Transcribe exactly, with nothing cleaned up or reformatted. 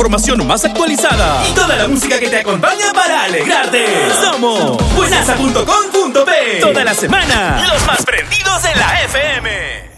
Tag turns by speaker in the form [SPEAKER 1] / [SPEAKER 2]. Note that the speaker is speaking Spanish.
[SPEAKER 1] información más actualizada y toda la música que te acompaña para alegrarte. Somos buenaza punto com punto pe. Toda la semana, los más prendidos en la F M.